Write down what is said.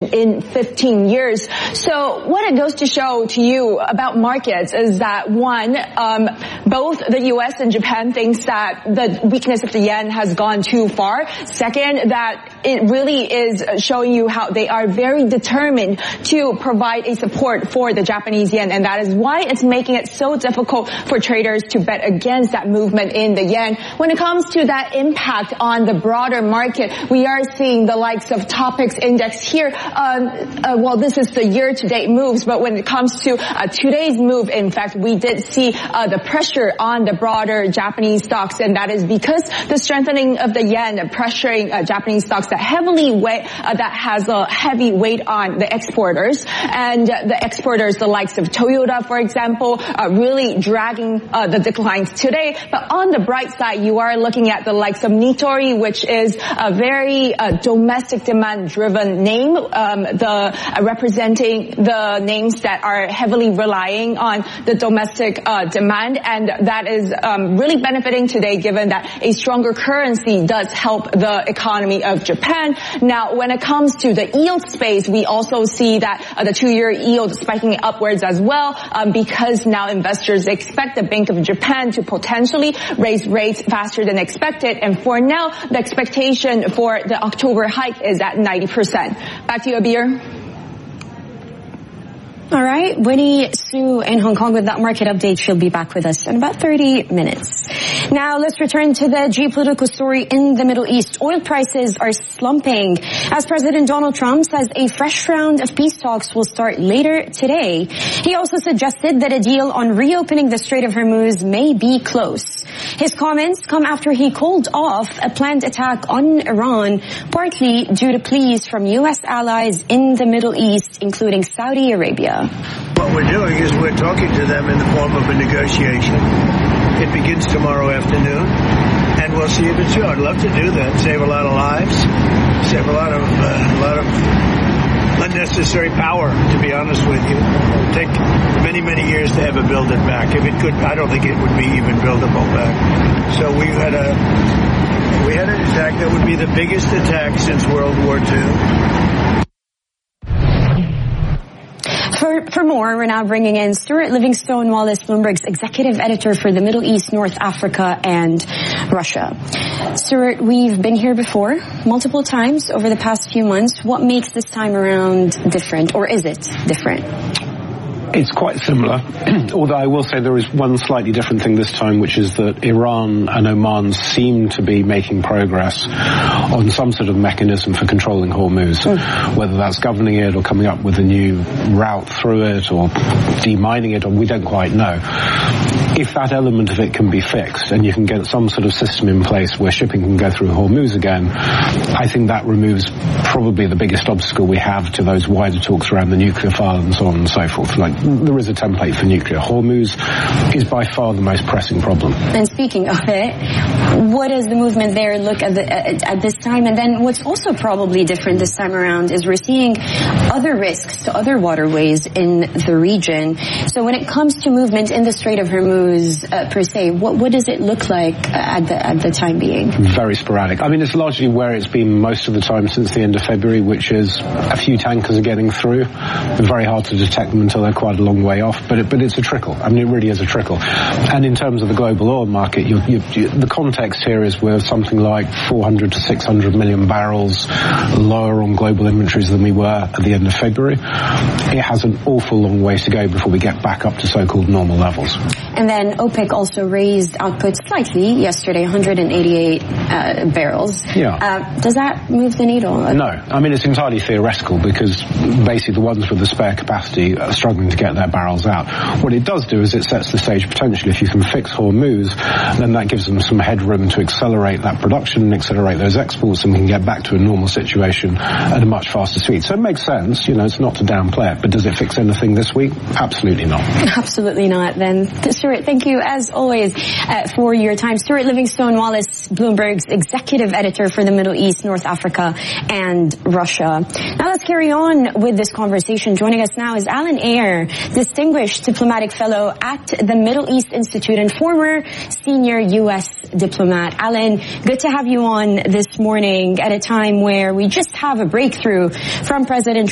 in 15 years. So what it goes to show to you about markets is that one, both the U.S. and Japan thinks that the weakness of the yen has gone too far. Second, that it really is showing you how they are very determined to provide a support for the Japanese yen, and that is why it's making it so difficult for traders to bet against that movement in the yen. When it comes to that impact on the broader market, we are seeing the likes of Topix index here. Well, this is the year-to-date moves, but when it comes to today's move, in fact, we did see the pressure on the broader Japanese stocks, and that is because the strengthening of the yen pressuring Japanese stocks that has a heavy weight on the exporters, and the exporters, the likes of Toyota, for example, are really dragging the declines today. But on the bright side, you are looking at the likes of Nitori, which is a very domestic demand-driven name, representing the names that are heavily relying on the domestic demand, and that is really benefiting today, given that a stronger currency does help the economy of Japan. Now, when it comes to the yield space, we also see that the 2-year yield spiking upwards as well, because now investors expect the Bank of Japan to potentially raise rates faster than expected, and for now, the expectation for the October hike is at 90%. Back to you, Abir. All right, Winnie Su in Hong Kong with that market update. She'll be back with us in about 30 minutes. Now let's return to the geopolitical story in the Middle East. Oil prices are slumping as President Donald Trump says a fresh round of peace talks will start later today. He also suggested that a deal on reopening the Strait of Hormuz may be close. His comments come after he called off a planned attack on Iran, partly due to pleas from U.S. allies in the Middle East, including Saudi Arabia. What we're doing is we're talking to them in the form of a negotiation. It begins tomorrow afternoon, and we'll see if it's true. I'd love to do that. Save a lot of lives, save a lot of unnecessary power, to be honest with you. It'll take many, many years to ever build it back. If it could, I don't think it would be even buildable back. So we had an attack that would be the biggest attack since World War II. For more, we're now bringing in Stuart Livingstone-Wallace, Bloomberg's executive editor for the Middle East, North Africa, and Russia. Stuart, we've been here before, multiple times over the past few months. What makes this time around different, or is it different? It's quite similar, although I will say there is one slightly different thing this time, which is that Iran and Oman seem to be making progress on some sort of mechanism for controlling Hormuz, whether that's governing it or coming up with a new route through it or demining it, or we don't quite know. If that element of it can be fixed and you can get some sort of system in place where shipping can go through Hormuz again, I think that removes probably the biggest obstacle we have to those wider talks around the nuclear file and so on and so forth. Like, there is a template for nuclear. Hormuz is by far the most pressing problem. And speaking of it, what does the movement there look at this time? And then what's also probably different this time around is we're seeing other risks to other waterways in the region. So when it comes to movement in the Strait of Hormuz, per se, what does it look like at the time being? Very sporadic. I mean, it's largely where it's been most of the time since the end of February, which is a few tankers are getting through. Very hard to detect them until they're quite a long way off, but it's a trickle. I mean, it really is a trickle. And in terms of the global oil market, the context here is we're something like 400 to 600 million barrels lower on global inventories than we were at the end of February. It has an awful long way to go before we get back up to so-called normal levels. And then OPEC also raised output slightly yesterday, 188 barrels. Yeah. Does that move the needle? No. I mean, it's entirely theoretical because basically the ones with the spare capacity are struggling to get their barrels out. What it does do is it sets the stage potentially. If you can fix Hormuz, then that gives them some headroom to accelerate that production and accelerate those exports, and we can get back to a normal situation at a much faster speed. So it makes sense. It's not to downplay it, but does it fix anything this week? Absolutely not. Absolutely not. Then, Stuart, thank you as always for your time. Stuart Livingstone-Wallace, Bloomberg's executive editor for the Middle East, North Africa, and Russia. Now let's carry on with this conversation. Joining us now is Alan Ayer, Distinguished Diplomatic Fellow at the Middle East Institute and former senior U.S. diplomat. Alan, good to have you on this morning at a time where we just have a breakthrough from President